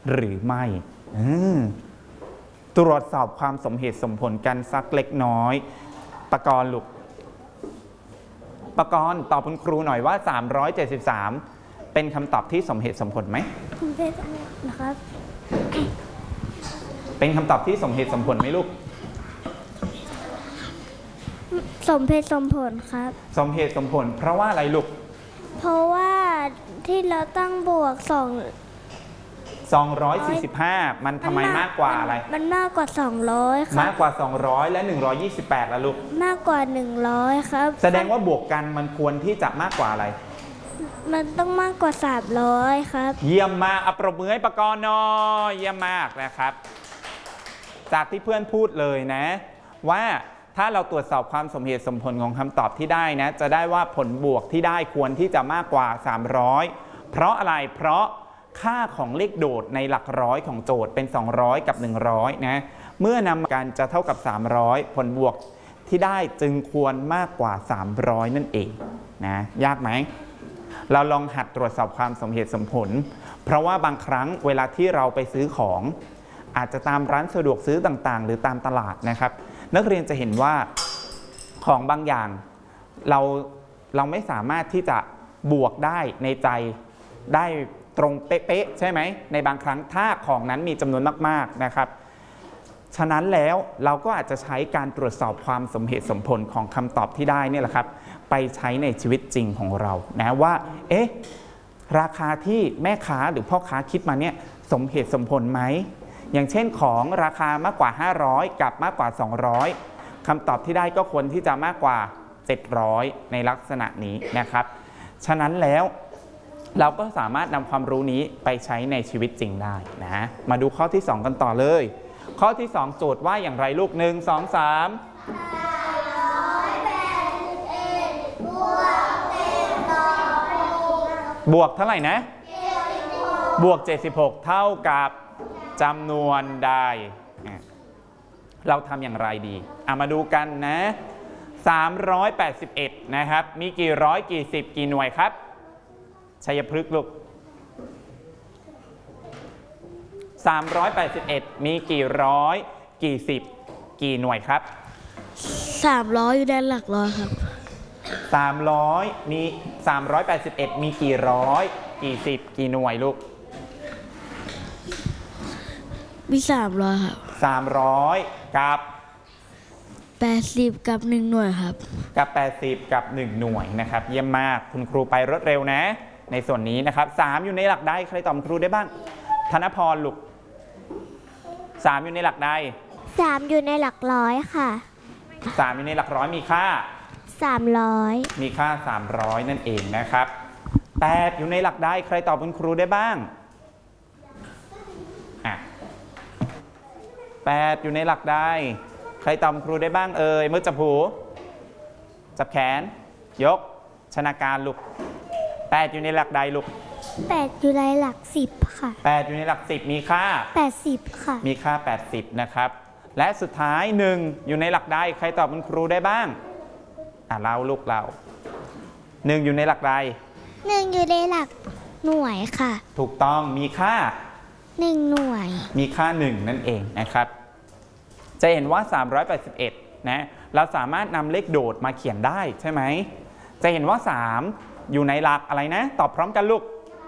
หรือไม่ตรวจสอบความสมเหตุสมผลกันสักเล็กน้อยปกรณ์ลูกปกรณ์ตอบคุณครูหน่อยว่า373เป็นคำตอบที่สมเหตุสมผลไหมนะครับเป็นคำตอบที่สมเหตุสมผลไหมลูกสมเหตุสมผลครับสมเหตุสมผลเพราะว่าอะไรลูกเพราะว่าที่เราตั้งบวก 245มันทำไมมากกว่าอะไรมันมากกว่า200ครับมากกว่า200และ128ละลูกมากกว่า100ครับแสดงว่าบวกกันมันควรที่จะมากกว่าอะไรมันต้องมากกว่า300ครับเยี่ยมมากปรบมือให้ปกรณ์หน่อยเยี่ยมมากนะครับจากที่เพื่อนพูดเลยนะว่าถ้าเราตรวจสอบความสมเหตุสมผลของคำตอบที่ได้นะจะได้ว่าผลบวกที่ได้ควรที่จะมากกว่า300เพราะอะไรเพราะค่าของเลขโดดในหลักร้อยของโจทย์เป็น200กับ100นะเมื่อนำกันจะเท่ากับ300ผลบวกที่ได้จึงควรมากกว่า300นั่นเองนะยากไหมเราลองหัดตรวจสอบความสมเหตุสมผลเพราะว่าบางครั้งเวลาที่เราไปซื้อของอาจจะตามร้านสะดวกซื้อต่างๆหรือตามตลาดนะครับนักเรียนจะเห็นว่าของบางอย่างเราไม่สามารถที่จะบวกได้ในใจได้ตรงเป๊ะๆใช่ไหมในบางครั้งถ้าของนั้นมีจำนวนมากๆนะครับฉะนั้นแล้วเราก็อาจจะใช้การตรวจสอบความสมเหตุสมผลของคำตอบที่ได้เนี่ยแหละครับไปใช้ในชีวิตจริงของเรานะว่าราคาที่แม่ค้าหรือพ่อค้าคิดมาเนี่ยสมเหตุสมผลไหมอย่างเช่นของราคามากกว่า500กับมากกว่า200คำตอบที่ได้ก็ควรที่จะมากกว่า700ในลักษณะนี้นะครับฉะนั้นแล้วเราก็สามารถนำความรู้นี้ไปใช้ในชีวิตจริงได้นะมาดูข้อที่2กันต่อเลยข้อที่2โจทย์ว่าอย่างไรลูก1 2 3บวกเท่าไหร่นะบวก76เท่ากับจำนวนใดเราทำอย่างไรดีมาดูกันนะ381นะครับมีกี่ร้อยกี่สิบกี่หน่วยครับชัยพฤกษ์ลูก381มีกี่ร้อยกี่สิบกี่หน่วยครับ 300อยู่ในหลักร้อยครับ 300มี381มีกี่ร้อยกี่สิบกี่หน่วยลูกมี300ครับ 300กับ 80กับ1หน่วยครับกับ80กับ1หน่วยนะครับเยี่ยมมากคุณครูไปรวดเร็วนะในส่วนนี้นะครับ3อยู่ในหลักใดใครตอบครูได้บ้างธนพรลูก3อยู่ในหลักใด 3อยู่ในหลักร้อยค่ะ 3อยู่ในหลักร้อยมีค่า 300 มีค่า300นั่นเองนะครับ8อยู่ในหลักใดใครตอบคุณครูได้บ้าง8อยู่ในหลักใดใครตอบครูได้บ้างมือจับหูจับแขนยกชนาการลูก8อยู่ในหลักใดลูก 8อยู่ในหลัก10ค่ะ 8อยู่ในหลัก10มีค่า 80ค่ะมีค่า80นะครับและสุดท้าย1อยู่ในหลักใดใครตอบคุณครูได้บ้างเราลูกเรา1อยู่ในหลักใด 1อยู่ในหลักหน่วยค่ะถูกต้องมีค่า 1หน่วยมีค่า1นั่นเองนะครับจะเห็นว่า381นะเราสามารถนำเลขโดดมาเขียนได้ใช่ไหมจะเห็นว่า3อยู่ในหลักอะไรนะตอบพร้อมกันลูก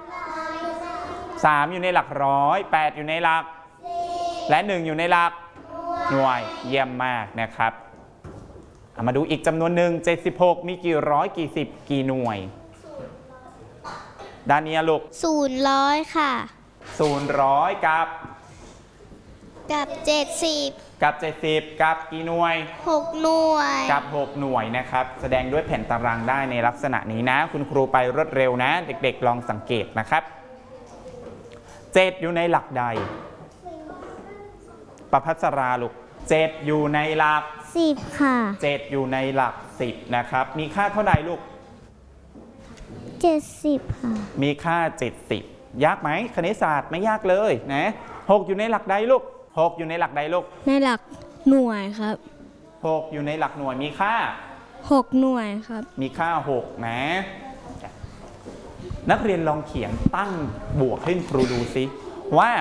3อยู่ในหลักร้อย8อยู่ในหลักและ1อยู่ในหลักหน่วยเยี่ยมมากนะครับมาดูอีกจำนวนหนึ่ง76มีกี่ร้อยกี่สิบกี่หน่วยดาเนียลูก 0ค่ะ 0กับ 70 กับ70กับกี่หน่วย 6หน่วยกับ6หน่วยนะครับแสดงด้วยแผ่นตารางได้ในลักษณะนี้นะคุณครูไปรวดเร็วนะเด็กๆลองสังเกตนะครับ7อยู่ในหลักใดประภัสราลูก7อยู่ในหลัก 10ค่ะ 7อยู่ในหลัก10นะครับมีค่าเท่าใดลูก 70ค่ะมีค่า70ยากไหมคณิตศาสตร์ไม่ยากเลยนะ6อยู่ในหลักใดลูก6อยู่ในหลักใดลูกในหลักหน่วยครับ 6อยู่ในหลักหน่วยมีค่า 6หน่วยครับมีค่า6นะนักเรียนลองเขียนตั้งบวกให้ครูดูซิว่า